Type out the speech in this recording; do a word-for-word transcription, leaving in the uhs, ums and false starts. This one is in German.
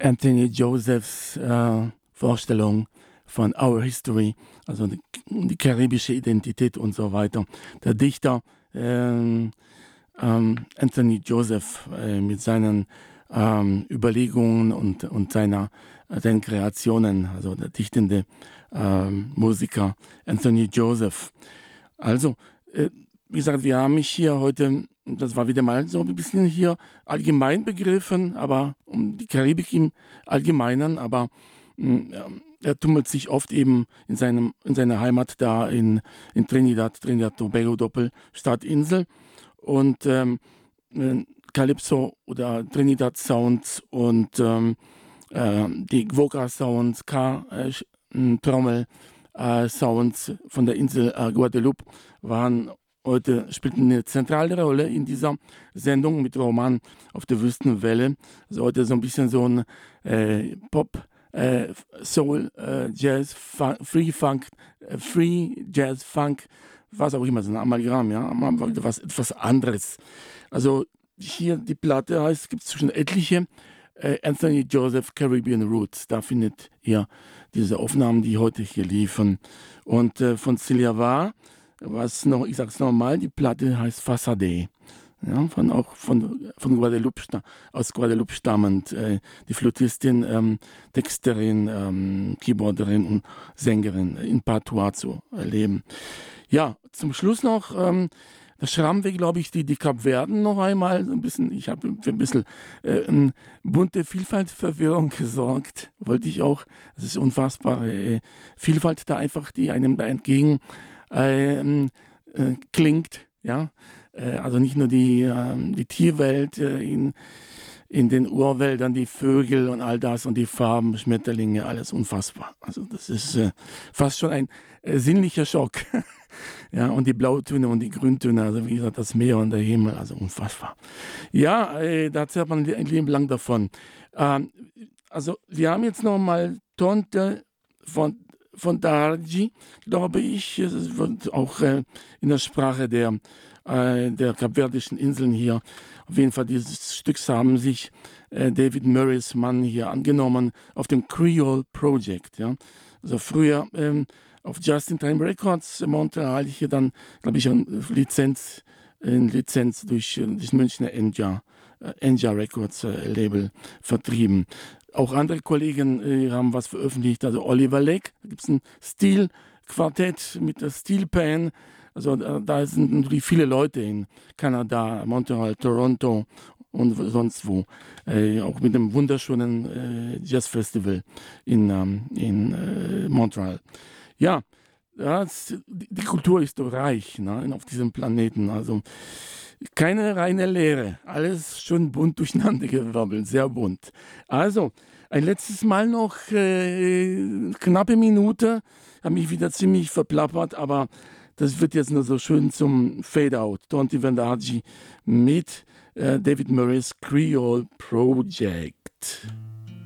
Anthony Josephs äh, Vorstellung von Our History, also die, die karibische Identität und so weiter. Der Dichter ähm, ähm, Anthony Joseph äh, mit seinen ähm, Überlegungen und, und seiner, äh, seinen Kreationen, also der dichtende ähm, Musiker Anthony Joseph. Also, äh, wie gesagt, wir haben mich hier heute, das war wieder mal so ein bisschen hier allgemein begriffen, aber um die Karibik im Allgemeinen, aber mh, er tummelt sich oft eben in, seinem, in seiner Heimat da in, in Trinidad, Trinidad Tobago, Doppelstadtinsel. Und ähm, Calypso oder Trinidad Sounds und ähm, äh, die Gwoka Sounds, Ka-Trommel äh, Sounds von der Insel äh, Guadeloupe waren heute, spielten eine zentrale Rolle in dieser Sendung mit Roman auf der Wüstenwelle. Also heute so ein bisschen so ein äh, Pop, äh, Soul, äh, Jazz, Fun, Free Funk, äh, Free Jazz, Funk, was auch immer, so ein Amalgam, ja, was etwas anderes. Also hier die Platte heißt, es gibt zwischen etliche äh, Anthony Joseph Caribbean Roots. Da findet ihr diese Aufnahmen, die heute hier liefen. Und äh, von Celia war, was noch, ich sag's nochmal, die Platte heißt Façade. Ja, von, auch von, von Guadeloupe, aus Guadeloupe stammend. Äh, die Flötistin, ähm, Texterin, ähm, Keyboarderin und Sängerin in Patois zu erleben. Ja, zum Schluss noch, ähm, das Schrammweg, glaube ich, die, die Kapverden noch einmal, so ein bisschen, ich habe für ein bisschen äh, eine bunte Vielfaltverwirrung gesorgt, wollte ich auch, es ist unfassbare äh, Vielfalt da einfach, die einem da entgegen äh, äh, klingt, ja, äh, also nicht nur die, äh, die Tierwelt äh, in, in den Urwäldern, die Vögel und all das und die Farben, Schmetterlinge, alles unfassbar, also das ist äh, fast schon ein äh, sinnlicher Schock. Ja, und die Blautöne und die Grüntöne, also wie gesagt, das Meer und der Himmel, also unfassbar. Ja, äh, da erzählt man ein Leben lang davon. Ähm, also wir haben jetzt nochmal Tonte von, von Darji, glaube ich, es wird auch äh, in der Sprache der, äh, der kapverdischen Inseln hier, auf jeden Fall dieses Stücks haben sich äh, David Murrays Mann hier angenommen auf dem Creole Project, ja, also früher ähm, auf Just-in-Time Records Montreal hier dann, glaube ich, eine Lizenz, eine Lizenz durch das Münchner Enja, Enja Records äh, Label vertrieben. Auch andere Kollegen äh, haben was veröffentlicht, also Oliver Lake, da gibt es ein Steel-Quartett mit der Steel Pan, also da, da sind natürlich viele Leute in Kanada, Montreal, Toronto und sonst wo, äh, auch mit einem wunderschönen äh, Jazz-Festival in, ähm, in äh, Montreal. Ja, das, die Kultur ist so reich, ne, auf diesem Planeten. Also keine reine Leere. Alles schon bunt durcheinander gewirbelt, sehr bunt. Also, ein letztes Mal noch, äh, knappe Minute. Habe mich wieder ziemlich verplappert, aber das wird jetzt nur so schön zum Fade-Out. Tonti Vendaji mit äh, David Murrays Creole Project.